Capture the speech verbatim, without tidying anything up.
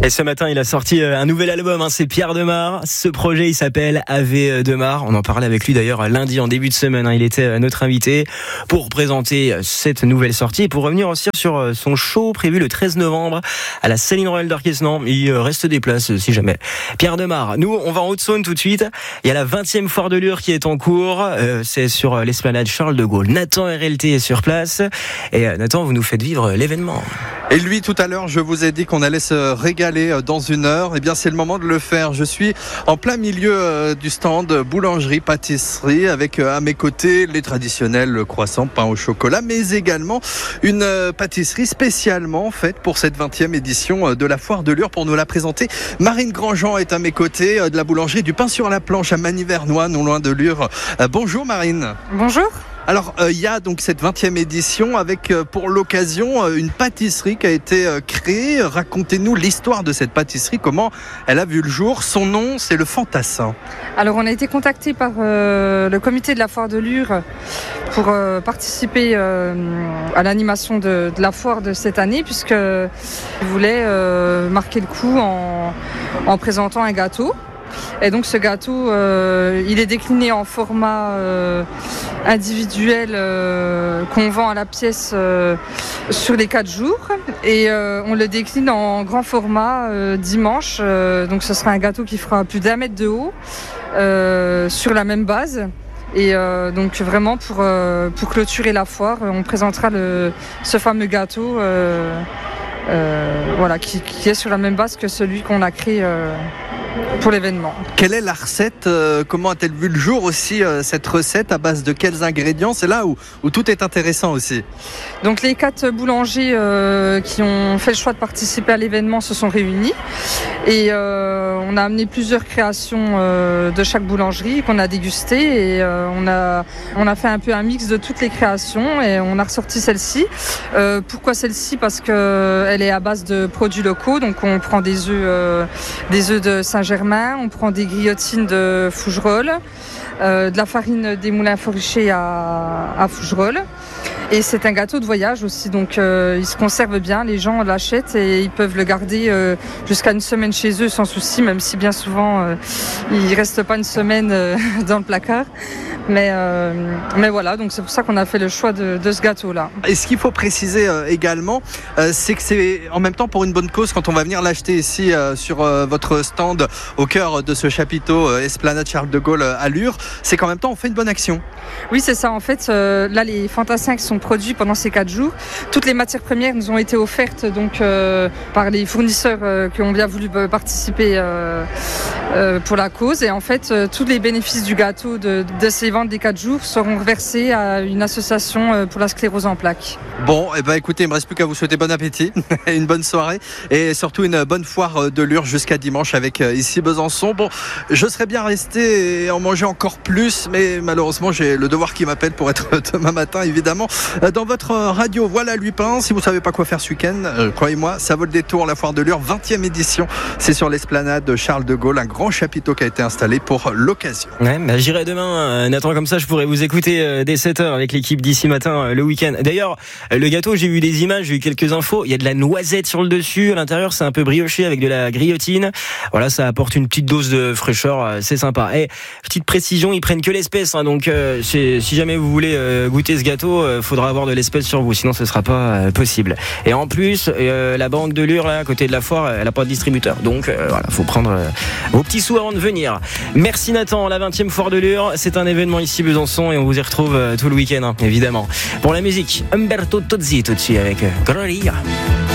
Et ce matin, il a sorti un nouvel album, hein, c'est Pierre Demar. Ce projet, il s'appelle Ave Demar. On en parlait avec lui d'ailleurs lundi en début de semaine. Hein. Il était notre invité pour présenter cette nouvelle sortie et pour revenir aussi sur son show prévu le treize novembre à la Céline Royal d'Orchestre. Il reste des places si jamais. Pierre Demar. Nous, on va en Haute-Saône tout de suite. Il y a la vingtième foire de Lure qui est en cours. Euh, c'est sur l'esplanade Charles de Gaulle. Nathan R L T est sur place. Et euh, Nathan, vous nous faites vivre l'événement. Et lui, tout à l'heure, je vous ai dit qu'on allait se régaler dans une heure. Eh bien, c'est le moment de le faire. Je suis en plein milieu du stand boulangerie-pâtisserie avec à mes côtés les traditionnels croissants, pain au chocolat, mais également une pâtisserie spécialement faite pour cette vingtième édition de la foire de Lure. Pour nous la présenter, Marine Grandjean est à mes côtés de la boulangerie du Pain sur la Planche à Magny-Vernois, non loin de Lure. Bonjour Marine. Bonjour. Alors, il euh, y a donc cette vingtième édition avec, euh, pour l'occasion, euh, une pâtisserie qui a été euh, créée. Racontez-nous l'histoire de cette pâtisserie, comment elle a vu le jour. Son nom, c'est le Fantassin. Alors, on a été contacté par euh, le comité de la foire de Lure pour euh, participer euh, à l'animation de, de la foire de cette année, puisqu'ils voulaient euh, marquer le coup en, en présentant un gâteau. Et donc ce gâteau, euh, il est décliné en format euh, individuel euh, qu'on vend à la pièce euh, sur les quatre jours. Et euh, on le décline en grand format euh, dimanche. Euh, donc ce sera un gâteau qui fera plus d'un mètre de haut euh, sur la même base. Et euh, donc vraiment pour, euh, pour clôturer la foire, on présentera le, ce fameux gâteau euh, euh, voilà, qui, qui est sur la même base que celui qu'on a créé euh, pour l'événement. Quelle est la recette ? euh, Comment a-t-elle vu le jour aussi, euh, cette recette ? À base de quels ingrédients ? C'est là où, où tout est intéressant aussi. Donc les quatre boulangers euh, qui ont fait le choix de participer à l'événement se sont réunis et euh, on a amené plusieurs créations euh, de chaque boulangerie qu'on a dégustées et euh, on, a, on a fait un peu un mix de toutes les créations et on a ressorti celle-ci. Euh, pourquoi celle-ci ? Parce qu'elle est à base de produits locaux, donc on prend des œufs, euh, des œufs de Saint-Germain, on prend des grillotines de Fougerolles, euh, de la farine des moulins Foriché à, à Fougerolles. Et c'est un gâteau de voyage aussi, donc euh, il se conserve bien, les gens l'achètent et ils peuvent le garder euh, jusqu'à une semaine chez eux sans souci, même si bien souvent euh, il ne reste pas une semaine euh, dans le placard. Mais, euh, mais voilà, donc c'est pour ça qu'on a fait le choix de, de ce gâteau-là. Et ce qu'il faut préciser euh, également, euh, c'est que c'est en même temps pour une bonne cause quand on va venir l'acheter ici euh, sur euh, votre stand au cœur de ce chapiteau euh, Esplanade Charles de Gaulle à Lure, c'est qu'en même temps on fait une bonne action. Oui, c'est ça. En fait, euh, là, les fantassins qui sont produits pendant ces quatre jours, toutes les matières premières nous ont été offertes donc, euh, par les fournisseurs euh, qui ont bien voulu participer euh, euh, pour la cause. Et en fait, euh, tous les bénéfices du gâteau de, de ces ventes des quatre jours seront reversés à une association euh, pour la sclérose en plaques. Bon, et eh ben, écoutez, il ne me reste plus qu'à vous souhaiter bon appétit, une bonne soirée et surtout une bonne foire de Lure jusqu'à dimanche avec euh, ici Besançon. Bon, je serais bien resté et en manger encore plus, mais malheureusement, j'ai le devoir qui m'appelle pour être demain matin, évidemment, dans votre radio. Voilà Lupin. Si vous ne savez pas quoi faire ce week-end, euh, croyez-moi, ça vaut le détour. La foire de Lure, vingtième édition. C'est sur l'esplanade de Charles de Gaulle, un grand chapiteau qui a été installé pour l'occasion. Ouais, bah, j'irai demain, euh, Nathan, comme ça je pourrai vous écouter euh, dès sept heures avec l'équipe d'ici matin euh, le week-end. D'ailleurs, euh, le gâteau, j'ai vu des images, j'ai eu quelques infos. Il y a de la noisette sur le dessus. À l'intérieur, c'est un peu brioché avec de la grillotine. Voilà, ça apporte une petite dose de fraîcheur. Euh, c'est sympa. Et petite précision, ils prennent que l'espèce. Hein, donc, euh, c'est, si jamais vous voulez euh, goûter ce gâteau, euh, faudra avoir de l'espèce sur vous, sinon ce sera pas euh, possible. Et en plus, euh, la banque de Lure là, à côté de la foire, elle a pas de distributeur, donc euh, voilà, faut prendre euh, vos petits sous avant de venir. Merci Nathan. La vingtième foire de Lure, c'est un événement ici Besançon et on vous y retrouve euh, tout le week-end, hein, évidemment. Pour la musique, Umberto Tozzi tout de suite avec euh, Gloria.